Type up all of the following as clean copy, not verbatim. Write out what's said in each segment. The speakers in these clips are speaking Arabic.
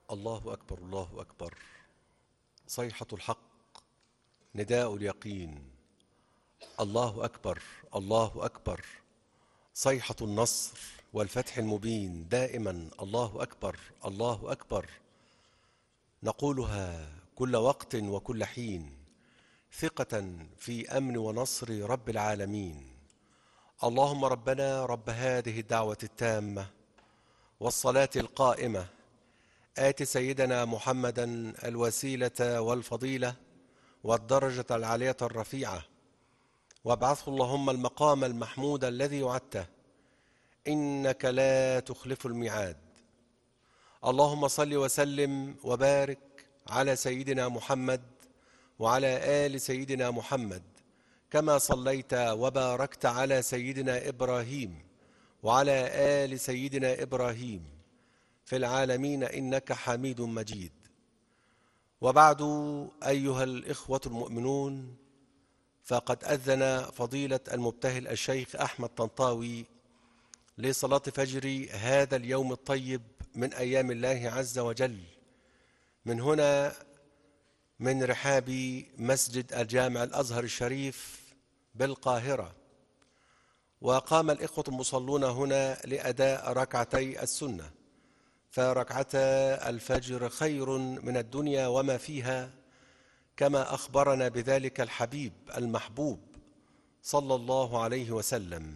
الله أكبر الله أكبر. صيحة الحق، نداء اليقين. الله أكبر الله أكبر. صيحة النصر والفتح المبين. دائما الله أكبر الله أكبر. نقولها كل وقت وكل حين، ثقة في أمن ونصر رب العالمين. اللهم ربنا رب هذه الدعوة التامة والصلاة القائمة، آت سيدنا محمدا الوسيلة والفضيلة والدرجة العالية الرفيعة، وابعثه اللهم المقام المحمود الذي وعدته، إنك لا تخلف الميعاد. اللهم صل وسلم وبارك على سيدنا محمد وعلى آل سيدنا محمد، كما صليت وباركت على سيدنا إبراهيم وعلى آل سيدنا إبراهيم في العالمين إنك حميد مجيد. وبعد، أيها الإخوة المؤمنون، فقد أذن فضيلة المبتهل الشيخ أحمد طنطاوي لصلاة فجر هذا اليوم الطيب من أيام الله عز وجل، من هنا من رحاب مسجد الجامع الأزهر الشريف بالقاهرة. وقام الإخوة المصلون هنا لأداء ركعتي السنة، فركعتا الفجر خير من الدنيا وما فيها، كما أخبرنا بذلك الحبيب المحبوب صلى الله عليه وسلم.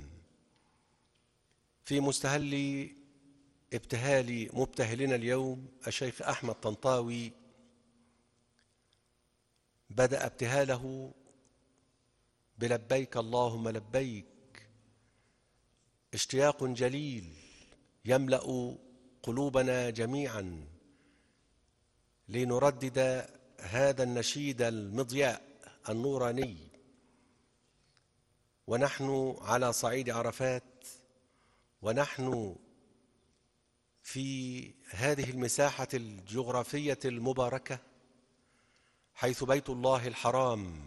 في مستهل ابتهال مبتهلنا اليوم الشيخ أحمد طنطاوي بدأ ابتهاله بلبيك اللهم لبيك، اشتياق جليل يملأ قلوبنا جميعا لنردد هذا النشيد المضياء النوراني ونحن على صعيد عرفات، ونحن في هذه المساحة الجغرافية المباركة حيث بيت الله الحرام.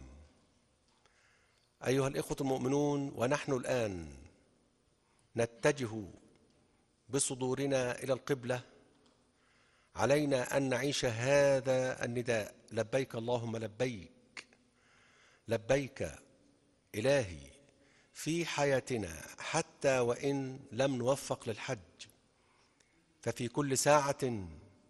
أيها الإخوة المؤمنون، ونحن الآن نتجه بصدورنا إلى القبلة، علينا أن نعيش هذا النداء: لبيك اللهم لبيك، لبيك إلهي، في حياتنا حتى وإن لم نوفق للحج، ففي كل ساعة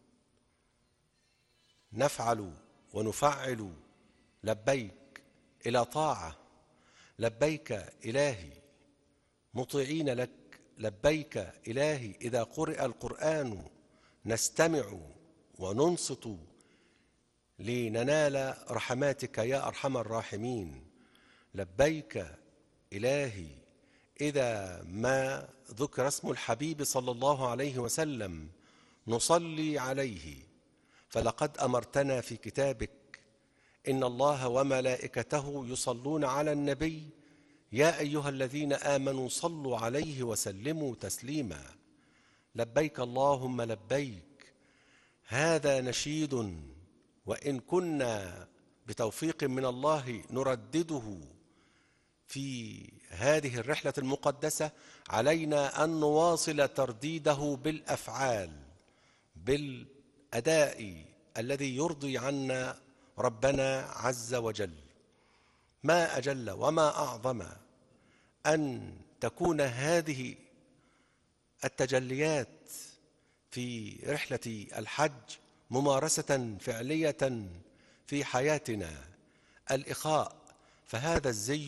نفعل ونفعل لبيك إلى طاعة. لبيك إلهي مطيعين لك، لبيك إلهي إذا قرئ القرآن نستمع وننصت لننال رحماتك يا أرحم الراحمين. لبيك إلهي إذا ما ذكر اسم الحبيب صلى الله عليه وسلم نصلي عليه، فلقد أمرتنا في كتابك: إن الله وملائكته يصلون على النبي يا أيها الذين آمنوا صلوا عليه وسلموا تسليما. لبيك اللهم لبيك، هذا نشيد، وإن كنا بتوفيق من الله نردده في هذه الرحلة المقدسة، علينا أن نواصل ترديده بالأفعال، بالأداء الذي يرضي عنا ربنا عز وجل. ما أجل وما أعظم أن تكون هذه التجليات في رحلة الحج ممارسة فعلية في حياتنا. الإخاء، فهذا الزي